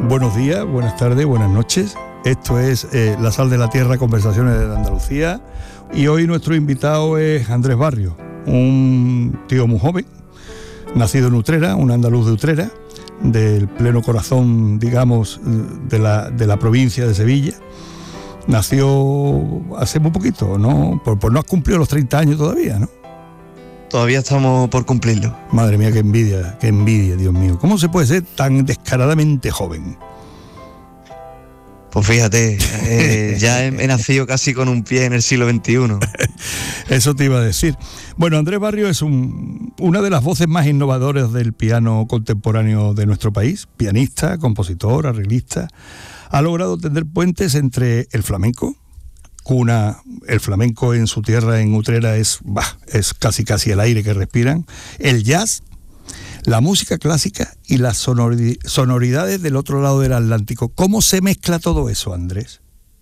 Buenos días, buenas tardes, buenas noches. Esto es La Sal de la Tierra, Conversaciones de Andalucía. Y hoy nuestro invitado es Andrés Barrios, un tío muy joven, nacido en Utrera, un andaluz de Utrera, del pleno corazón, digamos, de la provincia de Sevilla. Nació hace muy poquito, ¿no? Pues no has cumplido los 30 años todavía, ¿no? Todavía estamos por cumplirlo. Madre mía, qué envidia, Dios mío. ¿Cómo se puede ser tan descaradamente joven? Pues fíjate, ya he nacido casi con un pie en el siglo XXI. Eso te iba a decir. Bueno, Andrés Barrios es una de las voces más innovadoras del piano contemporáneo de nuestro país. Pianista, compositor, arreglista. Ha logrado tender puentes entre el flamenco, el flamenco en su tierra, en Utrera, es casi el aire que respiran, el jazz, la música clásica y las sonoridades del otro lado del Atlántico. ¿Cómo se mezcla todo eso, Andrés?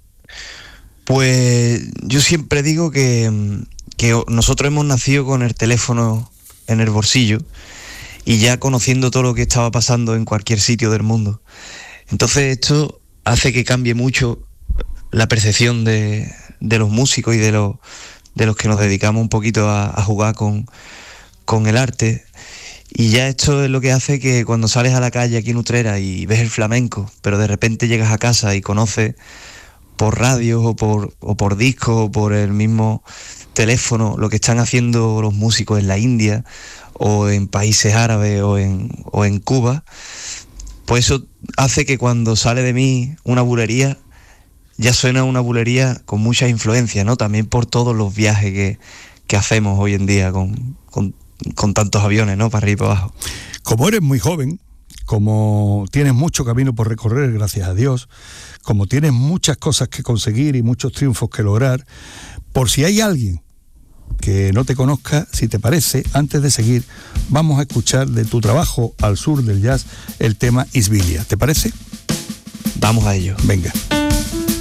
Pues yo siempre digo que nosotros hemos nacido con el teléfono en el bolsillo y ya conociendo todo lo que estaba pasando en cualquier sitio del mundo. Entonces esto hace que cambie mucho la percepción de los músicos y de los que nos dedicamos un poquito a jugar con el arte. Y ya esto es lo que hace que cuando sales a la calle aquí en Utrera y ves el flamenco, pero de repente llegas a casa y conoces por radio o por discos o por el mismo teléfono lo que están haciendo los músicos en la India o en países árabes o en Cuba, pues eso hace que cuando sale de mí una bulería, ya suena una bulería con mucha influencia, ¿no? También por todos los viajes que hacemos hoy en día con tantos aviones, ¿no? Para arriba y para abajo. Como eres muy joven, como tienes mucho camino por recorrer, gracias a Dios, como tienes muchas cosas que conseguir y muchos triunfos que lograr, por si hay alguien que no te conozca, si te parece, antes de seguir, vamos a escuchar de tu trabajo al sur del jazz el tema Isbilia. ¿Te parece? Vamos a ello. Venga.